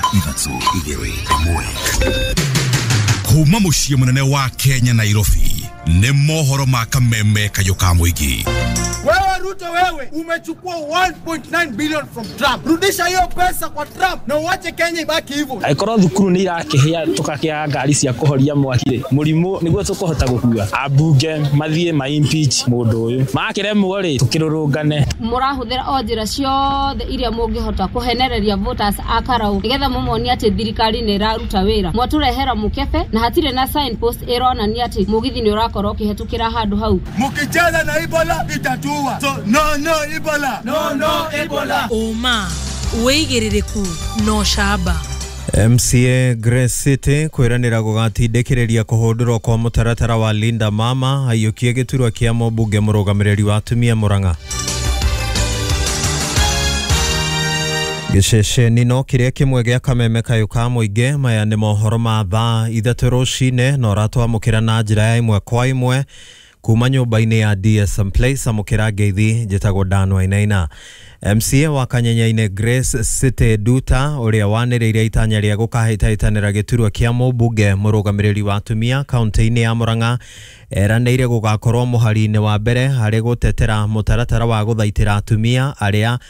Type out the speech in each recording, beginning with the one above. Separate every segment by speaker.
Speaker 1: Ivatsu igiri amwe. Kuma mushie munene wa Kenya Nairobi. Ne mohoro makameme kayoka mwigi.
Speaker 2: Wewe Ruto wewe umechukua 1.9 billion from Trump. Rudisha hiyo pesa kwa Trump na uache Kenya ibaki hivyo.
Speaker 3: Aikoro thukuru ni irakehia tukakia ngari cia kuhoria mwakire. Murimu niguo tukohota gukua. Abunge mathie ma impeach mundu uyu. Makiremwo ri tukirurungane.
Speaker 4: Murahuthira onjira ciothe iria mungihota kuhenereria voters akarau. Nigetha mumoni ati thirikari ni iraruta wira. Mwaturehera mukebe na hatire na signpost irona ni ati mugithi ni urakora ukihetukira handu hau.
Speaker 2: Mukicheza na Ebola itatua. So no Ebola. No Ebola.
Speaker 5: Oma weigiririku no shaba.
Speaker 6: MCA Grace City kwiranira gugatindekereria kuhundurwo kwa mutaratara wa Linda Mama ayukie giturwa kia mbunge murugamiriri wa atumia Murang'a. Giceceni no kiria kimwe gia kameme kayuka muinge maya ni mohoro ma thaa 3 rucine no ratwamukira na njira ya imwe kwa imwe kuma nyumba-ini ya DSM Place amukira ngeithi njitagwo Dan Wainaina. MCA wa Kanyenyaine Grace City Duta uria waniriire itanya ria gukahitaitanira giturwa kia mbunge murugamiriri wa atumia kaunti-ini ya Murang'a eranire gugakorwo muhari-ini wa mbere hari gutetera mutaratara wa guthaitira atumia aria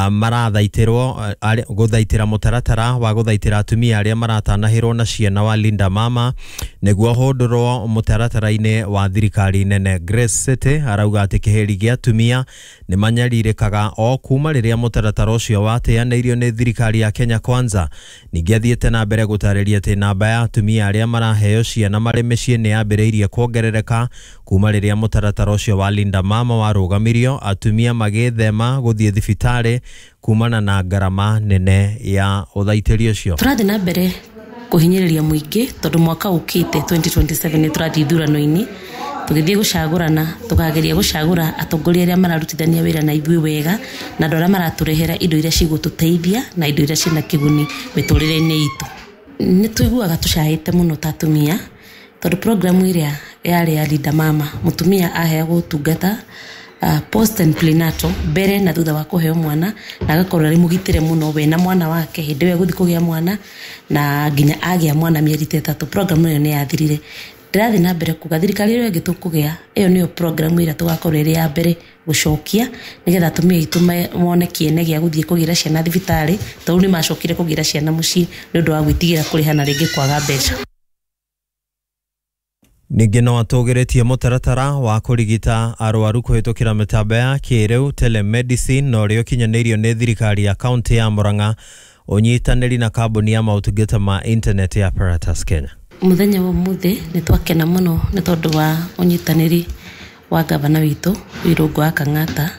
Speaker 6: guthaitira mutaratara wa guthaitira atumia aria maratanahirwo na ciana wa Linda Mama niguo hundurwo mutaratara-ini wa thirikari nene. Grace City arauga ati kiheri gia atumia ni manyaririkaga o kuma riria mutaratara ucio wateaneirio ni thirikari ya Kenya Kwanza. Ningi athiete na mbere gutariria ati namba ya atumia aria maraheo ciana mari micii ni yambiriirie kuongerereka kuma riria mutaratara ucio wa Linda Mama warugamirio. Atumia magithema guthie thibitari kumana na ngarama nene ya uthaitiri ucio.
Speaker 7: Turathi na mbere kuhinyiriria muingi tondu mwaka ukite 2027 ni turathi thurano-ini tugithie gucagurana tukageria gucagura atongoria aria mararutithania wira na ithui wega na ndora maraturehera indo iria cigututeithia na indo iria cina kiguni miturire-ini itu. Ni tuiguaga tucahite muno ta atumia tondu programu iria yari ya Linda Mama mutumia aheagwo utungata post and prenatal mbere na thutha wa kuheo mwana na agakorwo ari mugitire muno we na mwana wake hindi we guthi kugia mwana na nginya agia mwana mieri 3. Programu iyo ni yathirire. Ndirathi na mbere kuga thirikari iyo ingi tukugia iyo niyo programu ira tugakorwo iri ya mbere gucokia nigetha atumia itu mone kiene gia guthie kugira ciana thibitari tondu ni macokire kugira ciana mucii ni undu wa gwitigira kurihana ringi kwaga mbeca.
Speaker 6: Ningi no atugeretie mutaratara wa kurigita arwaru kuhitukira mitambo ya kiriu telemedicine no rio kinyanirio ni thirikari ya kaunti ya Murang'a unyitaniri na kambuni ya mautungata ma internet ya Apparatus Kenya.
Speaker 7: Muthenya wa muthe ni twakena muno ni tondu wa unyitaniri wa gavana witu Irungu wa Kang'ata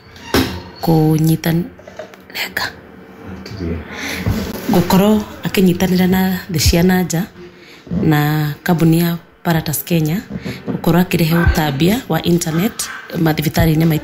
Speaker 7: kunyitaneka gukorwo akinyitanira na the ciana nja na kambuni ya Apparatus Kenya gukorwo akirehe utambia wa internet mathibitari-ini